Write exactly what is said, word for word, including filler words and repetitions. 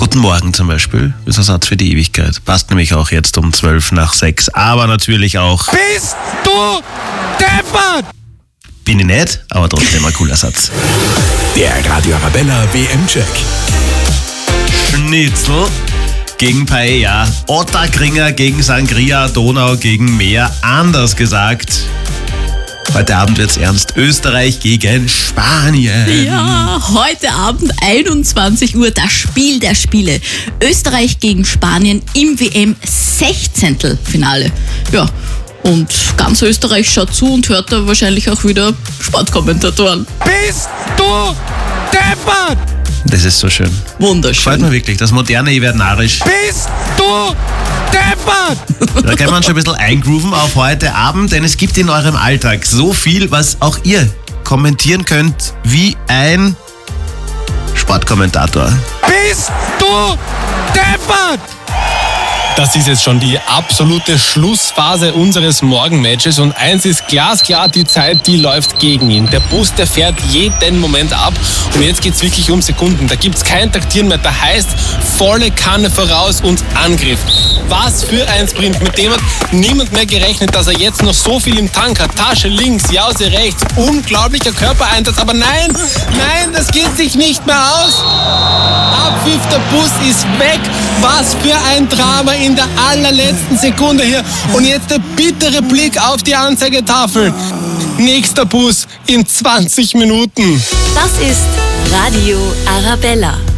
Guten Morgen zum Beispiel ist ein Satz für die Ewigkeit. Passt nämlich auch jetzt um zwölf nach sechs. Aber natürlich auch... Bist du deppert? Bin ich nicht, aber trotzdem ein cooler Satz. Der Radio Arabella W M-Check. Schnitzel gegen Paella, Otterkringer gegen Sangria, Donau gegen Meer. Anders gesagt, heute Abend wird's ernst. Österreich gegen Spanien. Ja, heute Abend einundzwanzig Uhr, das Spiel der Spiele. Österreich gegen Spanien im W M-Sechzehntelfinale. Ja, und ganz Österreich schaut zu und hört da wahrscheinlich auch wieder Sportkommentatoren. Bist du deppert? Das ist so schön. Wunderschön. Freut mich wirklich, das moderne Ich werd narrisch. Bist du deppert? Da kann man schon ein bisschen eingrooven auf heute Abend, denn es gibt in eurem Alltag so viel, was auch ihr kommentieren könnt wie ein Sportkommentator. Bist du deppert? Das ist jetzt schon die absolute Schlussphase unseres Morgenmatches und eins ist glasklar, die Zeit, die läuft gegen ihn. Der Bus, der fährt jeden Moment ab und jetzt geht's wirklich um Sekunden. Da gibt's kein Taktieren mehr, da heißt volle Kanne voraus und Angriff. Was für ein Sprint, mit dem hat niemand mehr gerechnet, dass er jetzt noch so viel im Tank hat. Tasche links, Jause rechts, unglaublicher Körpereinsatz, aber nein, nein, das geht sich nicht mehr aus. Abpfiff, der Bus ist weg, was für ein Drama in der allerletzten Sekunde hier. Und jetzt der bittere Blick auf die Anzeigetafel. Nächster Bus in zwanzig Minuten. Das ist Radio Arabella.